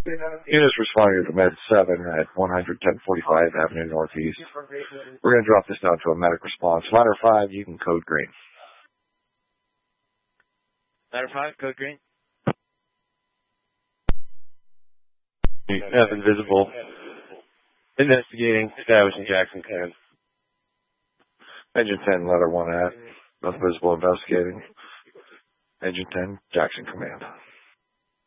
Units responding to Med 7 at 11045 Avenue Northeast. We're going to drop this down to a medic response. Ladder 5, you can code green. Ladder 5, code green. Nothing visible. Investigating. Establishing Jackson command. Engine 10, ladder 1 at. Nothing visible, investigating. Engine 10, Jackson command.